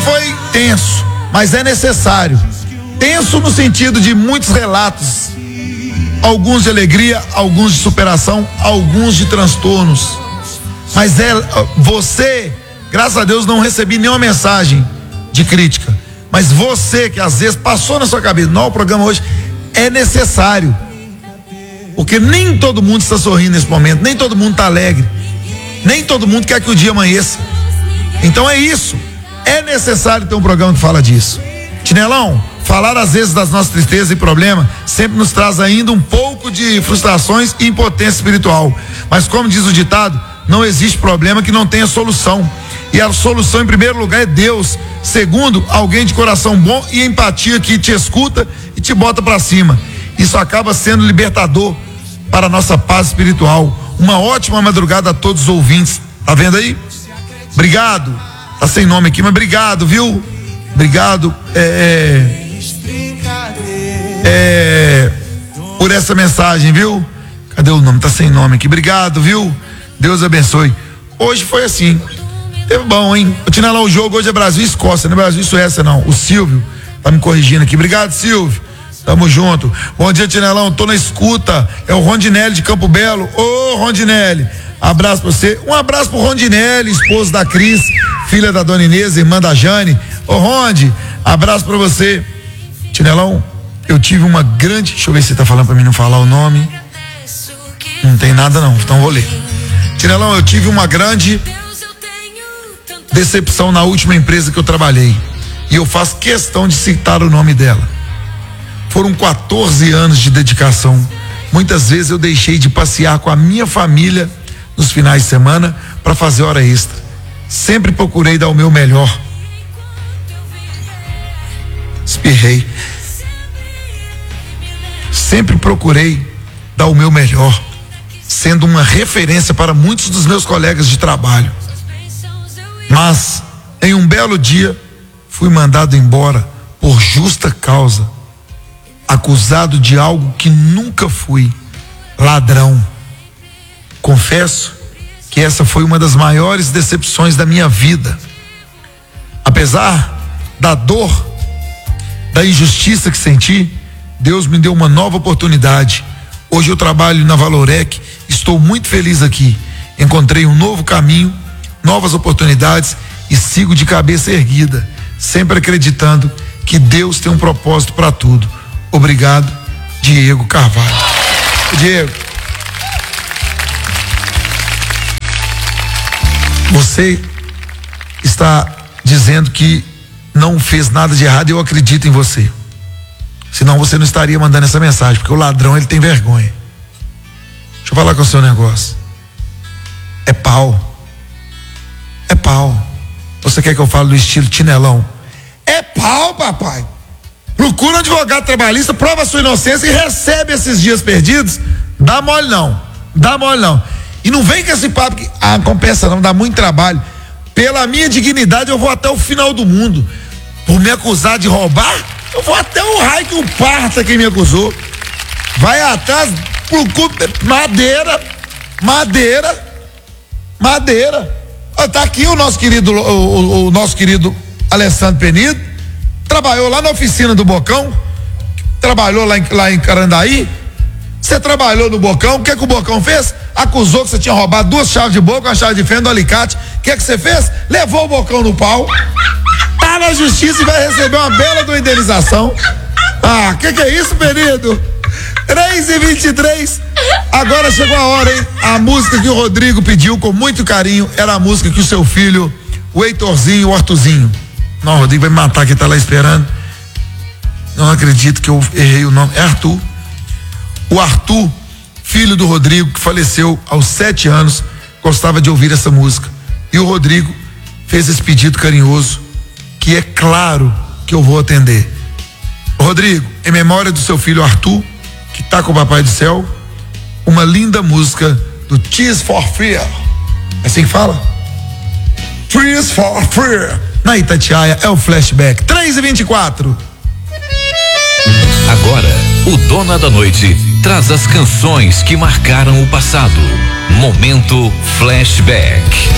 foi tenso, mas é necessário. Tenso no sentido de muitos relatos, alguns de alegria, alguns de superação, alguns de transtornos. Mas você, graças a Deus, não recebi nenhuma mensagem de crítica. Mas você que às vezes passou na sua cabeça, não, o programa hoje é necessário. Porque nem todo mundo está sorrindo nesse momento, nem todo mundo está alegre, nem todo mundo quer que o dia amanheça. Então é isso, é necessário ter um programa que fala disso. Tinelão, falar às vezes das nossas tristezas e problemas sempre nos traz ainda um pouco de frustrações e impotência espiritual. Mas como diz o ditado, não existe problema que não tenha solução. E a solução, em primeiro lugar, é Deus. Segundo, alguém de coração bom e empatia que te escuta e te bota pra cima. Isso acaba sendo libertador para a nossa paz espiritual. Uma ótima madrugada a todos os ouvintes. Tá vendo aí? Obrigado. Tá sem nome aqui, mas obrigado, viu? Obrigado por essa mensagem, viu? Cadê o nome? Tá sem nome aqui. Obrigado, viu? Deus abençoe. Hoje foi assim. Teve bom, hein? Eu tinha lá o jogo, hoje é Brasil e Escócia, não é Brasil e Suécia, não. O Silvio tá me corrigindo aqui. Obrigado, Silvio. Tamo junto. Bom dia, Tinelão. Tô na escuta. É o Rondinelli de Campo Belo. Ô, Rondinelli. Abraço pra você. Um abraço pro Rondinelli, esposo da Cris, filha da Dona Inês, irmã da Jane. Ô, Rondi, abraço pra você. Tinelão, eu tive uma grande. Deixa eu ver se você tá falando pra mim não falar o nome. Não tem nada, não. Então vou ler. Tinelão, eu tive uma grande decepção na última empresa que eu trabalhei. E eu faço questão de citar o nome dela. Foram 14 anos de dedicação. Muitas vezes eu deixei de passear com a minha família nos finais de semana para fazer hora extra. Sempre procurei dar o meu melhor. Espirrei. Sempre procurei dar o meu melhor, sendo uma referência para muitos dos meus colegas de trabalho. Mas, em um belo dia, fui mandado embora por justa causa, acusado de algo que nunca fui, ladrão. Confesso que essa foi uma das maiores decepções da minha vida. Apesar da dor, da injustiça que senti, Deus me deu uma nova oportunidade. Hoje eu trabalho na Valorec, estou muito feliz aqui. Encontrei um novo caminho, novas oportunidades e sigo de cabeça erguida, sempre acreditando que Deus tem um propósito para tudo. Obrigado, Diego Carvalho. Diego, você está dizendo que não fez nada de errado e eu acredito em você. Senão você não estaria mandando essa mensagem, porque o ladrão, ele tem vergonha. Deixa eu falar com o seu negócio. É pau. É pau. Você quer que eu fale do estilo Tinelão? É pau, papai. Procura um advogado trabalhista, prova a sua inocência e recebe esses dias perdidos. Dá mole não. Dá mole não. E não vem com esse papo que, compensa não, dá muito trabalho. Pela minha dignidade eu vou até o final do mundo. Por me acusar de roubar, eu vou até o raio que o parta quem me acusou. Vai atrás, procura madeira. Tá aqui o nosso querido, o nosso querido Alessandro Penido, trabalhou lá na oficina do Bocão, trabalhou lá em Carandaí. Você trabalhou no Bocão, o que o Bocão fez? Acusou que você tinha roubado 2 chaves de boca, uma chave de fenda, um alicate. O que você fez? Levou o Bocão no pau, tá na justiça e vai receber uma bela de uma indenização. Que é isso, Penido? 3h23. Agora chegou a hora, hein? A música que o Rodrigo pediu com muito carinho era a música que o seu filho, o Heitorzinho, o Artuzinho. Não, o Rodrigo vai me matar que tá lá esperando. Não acredito que eu errei o nome. É Arthur. O Arthur, filho do Rodrigo, que faleceu aos 7 anos, gostava de ouvir essa música. E o Rodrigo fez esse pedido carinhoso, que é claro que eu vou atender. Rodrigo, em memória do seu filho Arthur, que tá com o Papai do Céu, uma linda música do Tears for Fear. É assim que fala? Tears for Fear. Na Itatiaia é o flashback. 3h24. Agora, o Dona da Noite traz as canções que marcaram o passado. Momento Flashback.